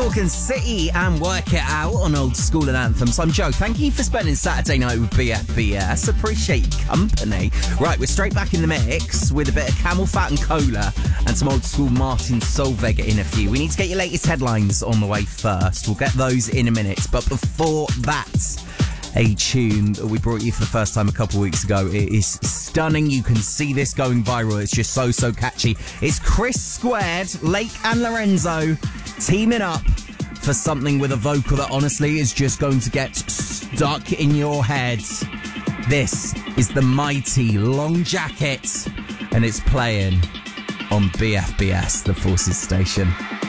Gorgon City and Work It Out on Old School and Anthems. I'm Joe. Thank you for spending Saturday night with BFBS. Appreciate your company. Right, we're straight back in the mix with a bit of Camel Fat and Cola and some Old School Martin Solveig in a few. We need to get your latest headlines on the way first. We'll get those in a minute. But before that, a tune that we brought you for the first time a couple of weeks ago. It is stunning. You can see this going viral. It's just so catchy. It's Chris Squared, Lake and Lorenzo teaming up for something with a vocal that honestly is just going to get stuck in your head. This is the mighty Long Jacket, and it's playing on BFBS, the Forces station.